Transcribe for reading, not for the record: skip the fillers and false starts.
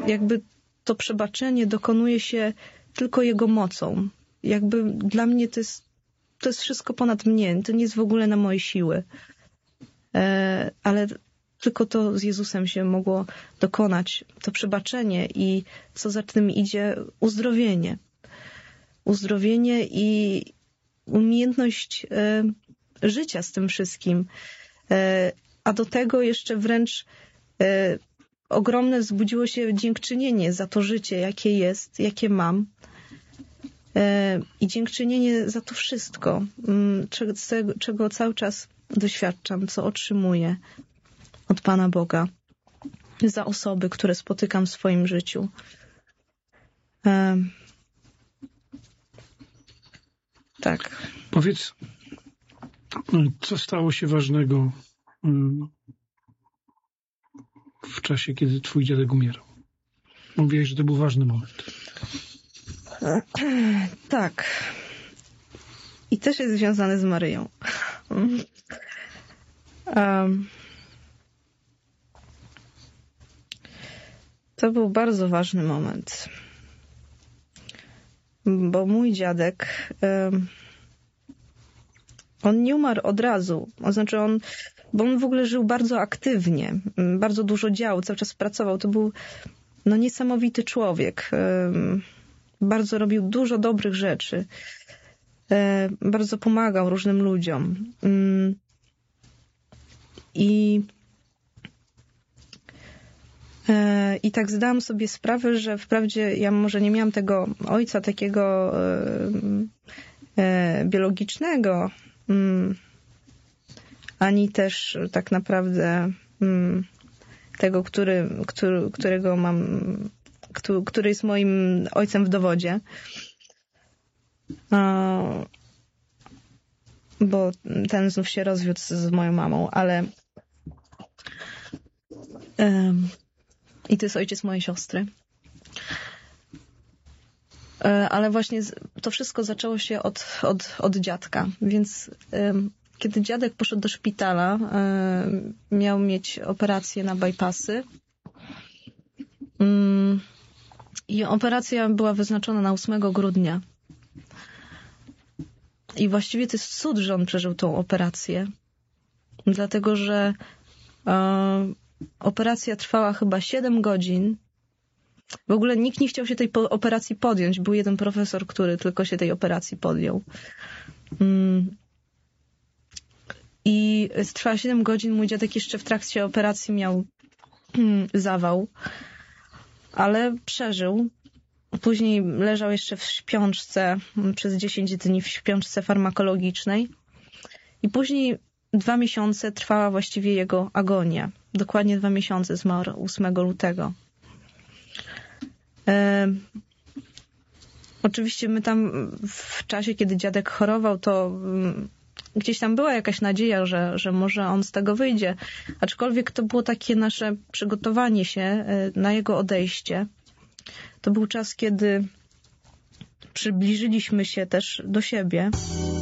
jakby to przebaczenie dokonuje się tylko Jego mocą. Jakby dla mnie to jest wszystko ponad mnie. To nie jest w ogóle na moje siły. Ale tylko to z Jezusem się mogło dokonać. To przebaczenie i co za tym idzie, uzdrowienie. Uzdrowienie i umiejętność życia z tym wszystkim. A do tego jeszcze wręcz ogromne wzbudziło się dziękczynienie za to życie, jakie jest, jakie mam. I dziękczynienie za to wszystko, czego cały czas doświadczam, co otrzymuję od Pana Boga. Za osoby, które spotykam w swoim życiu. Tak. Powiedz, co stało się ważnego w czasie, kiedy twój dziadek umierał? Mówiłeś, że to był ważny moment. Tak. I też jest związany z Maryją. To był bardzo ważny moment. Bo mój dziadek, on nie umarł od razu. To znaczy bo on w ogóle żył bardzo aktywnie. Bardzo dużo działał, cały czas pracował. To był niesamowity człowiek. Bardzo robił dużo dobrych rzeczy. Bardzo pomagał różnym ludziom. I tak zdałam sobie sprawę, że wprawdzie ja może nie miałam tego ojca takiego biologicznego, ani też tak naprawdę tego, którego mam, który jest moim ojcem w dowodzie. Bo ten znów się rozwiódł z moją mamą, ale i to jest ojciec mojej siostry. Ale właśnie to wszystko zaczęło się od dziadka. Więc kiedy dziadek poszedł do szpitala, miał mieć operację na bypassy. I operacja była wyznaczona na 8 grudnia. I właściwie to jest cud, że on przeżył tą operację. Dlatego, że operacja trwała chyba 7 godzin. W ogóle nikt nie chciał się tej operacji podjąć. Był jeden profesor, który tylko się tej operacji podjął. I trwała 7 godzin. Mój dziadek jeszcze w trakcie operacji miał zawał. Ale przeżył. Później leżał jeszcze w śpiączce przez 10 dni w śpiączce farmakologicznej. I później 2 miesiące trwała właściwie jego agonia. Dokładnie 2 miesiące, zmarł 8 lutego. Oczywiście my tam w czasie, kiedy dziadek chorował, to gdzieś tam była jakaś nadzieja, że może on z tego wyjdzie. Aczkolwiek to było takie nasze przygotowanie się na jego odejście. To był czas, kiedy przybliżyliśmy się też do siebie.